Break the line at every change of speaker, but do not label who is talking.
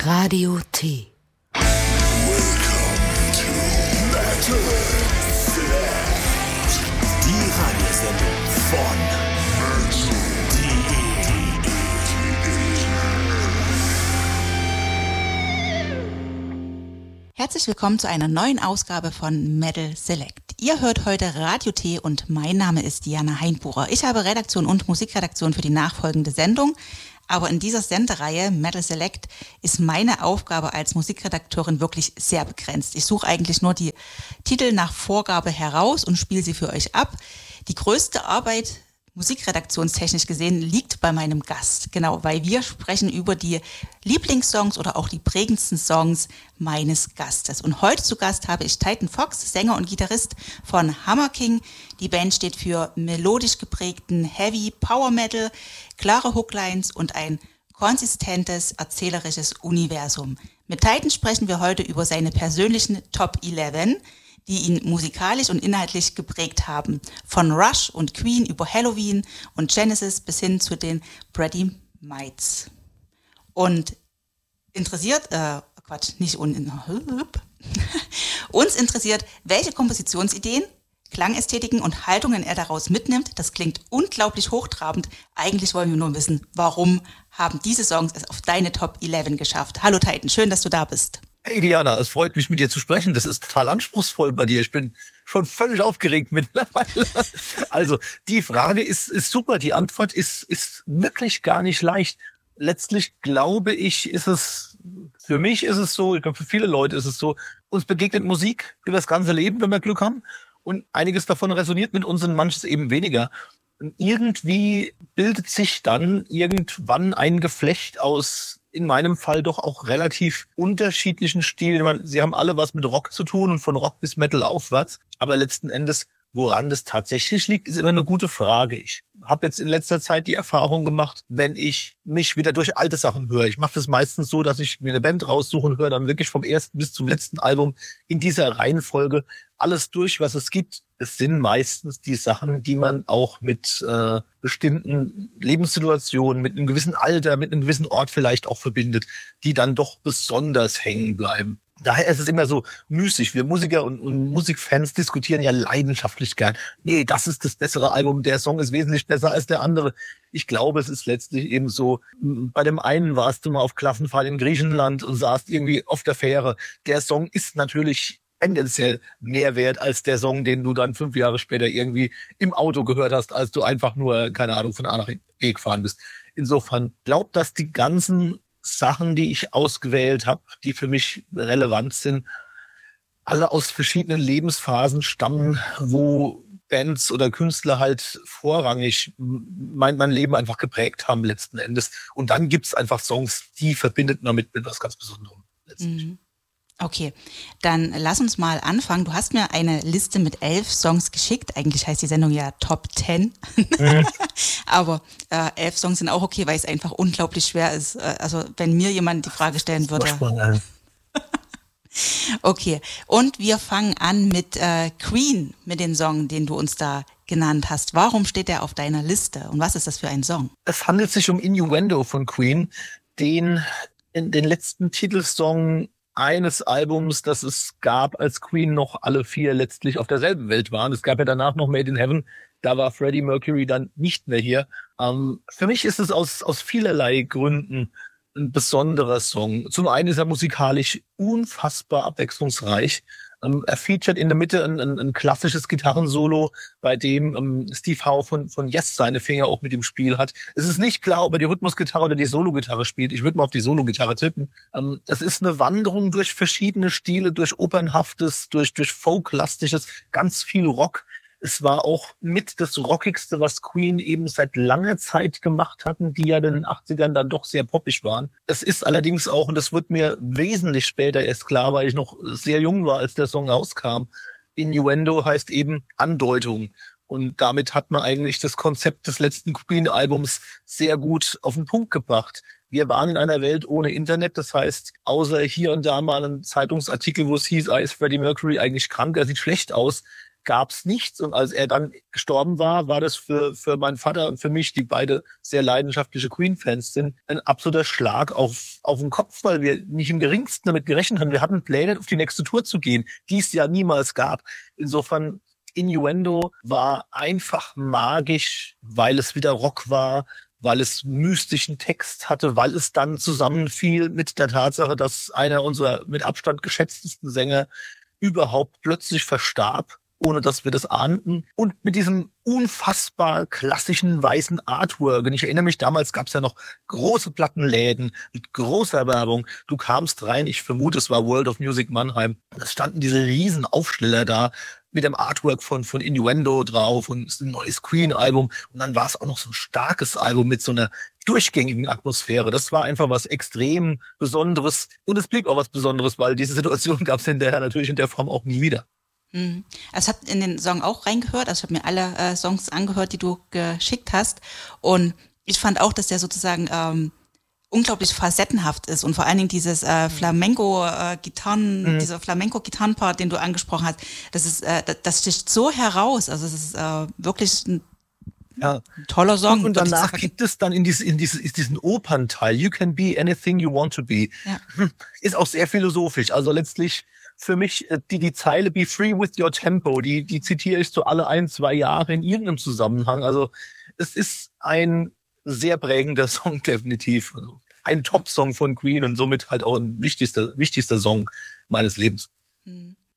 Radio T.
Die Radiosendung von
Herzlich willkommen zu einer neuen Ausgabe von Metal Select. Ihr hört heute Radio T und mein Name ist Diana Heinbucher. Ich habe Redaktion und Musikredaktion für die nachfolgende Sendung. Aber in dieser Sendereihe Metal Select ist meine Aufgabe als Musikredakteurin wirklich sehr begrenzt. Ich suche eigentlich nur die Titel nach Vorgabe heraus und spiele sie für euch ab. Die größte Arbeit, musikredaktionstechnisch gesehen, liegt bei meinem Gast. Genau, weil wir sprechen über die Lieblingssongs oder auch die prägendsten Songs meines Gastes. Und heute zu Gast habe ich Titan Fox, Sänger und Gitarrist von Hammer King. Die Band steht für melodisch geprägten Heavy Power Metal, klare Hooklines und ein konsistentes, erzählerisches Universum. Mit Titan sprechen wir heute über seine persönlichen Top 11, die ihn musikalisch und inhaltlich geprägt haben. Von Rush und Queen über Halloween und Genesis bis hin zu den Brady Mites. Und uns interessiert, welche Kompositionsideen, Klangästhetiken und Haltungen er daraus mitnimmt. Das klingt unglaublich hochtrabend. Eigentlich wollen wir nur wissen, warum haben diese Songs es auf deine Top 11 geschafft. Hallo Titan, schön, dass du da bist.
Hey Diana, es freut mich, mit dir zu sprechen. Das ist total anspruchsvoll bei dir. Ich bin schon völlig aufgeregt mittlerweile. Also, die Frage ist super. Die Antwort ist wirklich gar nicht leicht. Letztlich glaube ich, für mich ist es so, ich glaube für viele Leute ist es so, uns begegnet Musik über das ganze Leben, wenn wir Glück haben. Und einiges davon resoniert mit uns und manches eben weniger. Und irgendwie bildet sich dann irgendwann ein Geflecht aus, in meinem Fall doch auch relativ unterschiedlichen Stilen. Sie haben alle was mit Rock zu tun und von Rock bis Metal aufwärts. Aber letzten Endes, woran das tatsächlich liegt, ist immer eine gute Frage. Ich habe jetzt in letzter Zeit die Erfahrung gemacht, wenn ich mich wieder durch alte Sachen höre. Ich mache das meistens so, dass ich mir eine Band raussuche und höre dann wirklich vom ersten bis zum letzten Album in dieser Reihenfolge alles durch, was es gibt. Es sind meistens die Sachen, die man auch mit bestimmten Lebenssituationen, mit einem gewissen Alter, mit einem gewissen Ort vielleicht auch verbindet, die dann doch besonders hängen bleiben. Daher ist es immer so müßig. Wir Musiker und Musikfans diskutieren ja leidenschaftlich gern. Nee, das ist das bessere Album, der Song ist wesentlich besser als der andere. Ich glaube, es ist letztlich eben so, bei dem einen warst du mal auf Klassenfahrt in Griechenland und saßt irgendwie auf der Fähre. Der Song ist natürlich tendenziell mehr wert als der Song, den du dann 5 Jahre später irgendwie im Auto gehört hast, als du einfach nur, keine Ahnung, von A nach B gefahren bist. Insofern glaubt, dass die ganzen Sachen, die ich ausgewählt habe, die für mich relevant sind, alle aus verschiedenen Lebensphasen stammen, wo Bands oder Künstler halt vorrangig mein Leben einfach geprägt haben letzten Endes. Und dann gibt's einfach Songs, die verbindet man mit was ganz Besonderem letztlich.
Mhm. Okay, dann lass uns mal anfangen. Du hast mir eine Liste mit 11 Songs geschickt. Eigentlich heißt die Sendung ja Top 10. Aber 11 Songs sind auch okay, weil es einfach unglaublich schwer ist. Also wenn mir jemand die Frage stellen würde. Okay, und wir fangen an mit Queen, mit dem Song, den du uns da genannt hast. Warum steht der auf deiner Liste und was ist das für ein Song?
Es handelt sich um Innuendo von Queen, den letzten Titelsong eines Albums, das es gab, als Queen noch alle 4 letztlich auf derselben Welt waren. Es gab ja danach noch Made in Heaven, da war Freddie Mercury dann nicht mehr hier. Für mich ist es aus vielerlei Gründen ein besonderer Song. Zum einen ist er musikalisch unfassbar abwechslungsreich. Er featuret in der Mitte ein klassisches Gitarrensolo, bei dem Steve Howe von Yes seine Finger auch mit im Spiel hat. Es ist nicht klar, ob er die Rhythmusgitarre oder die Sologitarre spielt. Ich würde mal auf die Sologitarre tippen. Es ist eine Wanderung durch verschiedene Stile, durch Opernhaftes, durch Folklastisches, ganz viel Rock. Es war auch mit das Rockigste, was Queen eben seit langer Zeit gemacht hatten, die ja in den 80ern dann doch sehr poppig waren. Es ist allerdings auch, und das wird mir wesentlich später erst klar, weil ich noch sehr jung war, als der Song rauskam, Innuendo heißt eben Andeutung. Und damit hat man eigentlich das Konzept des letzten Queen-Albums sehr gut auf den Punkt gebracht. Wir waren in einer Welt ohne Internet, das heißt, außer hier und da mal ein Zeitungsartikel, wo es hieß, ist Freddie Mercury eigentlich krank, er sieht schlecht aus, gab's nichts. Und als er dann gestorben war, war das für meinen Vater und für mich, die beide sehr leidenschaftliche Queen-Fans sind, ein absoluter Schlag auf den Kopf, weil wir nicht im geringsten damit gerechnet haben. Wir hatten Pläne, auf die nächste Tour zu gehen, die es ja niemals gab. Insofern, Innuendo war einfach magisch, weil es wieder Rock war, weil es mystischen Text hatte, weil es dann zusammenfiel mit der Tatsache, dass einer unserer mit Abstand geschätztesten Sänger überhaupt plötzlich verstarb, ohne dass wir das ahnten. Und mit diesem unfassbar klassischen weißen Artwork. Und ich erinnere mich, damals gab es ja noch große Plattenläden mit großer Werbung. Du kamst rein, ich vermute, es war World of Music Mannheim. Da standen diese riesen Aufsteller da mit dem Artwork von Innuendo drauf und es ist ein neues Queen-Album. Und dann war es auch noch so ein starkes Album mit so einer durchgängigen Atmosphäre. Das war einfach was extrem Besonderes. Und es blieb auch was Besonderes, weil diese Situation gab es hinterher natürlich in der Form auch nie wieder.
Also ich habe in den Song auch reingehört, also ich habe mir alle Songs angehört, die du geschickt hast. Und ich fand auch, dass der sozusagen unglaublich facettenhaft ist und vor allen Dingen dieses Flamenco-Gitarren, dieser Flamenco-Gitarrenpart, den du angesprochen hast, das sticht so heraus. Also es ist wirklich ein toller Song.
Und danach gibt es dann in diesen Opernteil, You can be anything you want to be. Ja. Ist auch sehr philosophisch. Also letztlich für mich die Zeile Be free with your tempo, die zitiere ich so alle 1-2 Jahre in irgendeinem Zusammenhang. Also es ist ein sehr prägender Song, definitiv. Also ein Top-Song von Queen und somit halt auch ein wichtigster Song meines Lebens.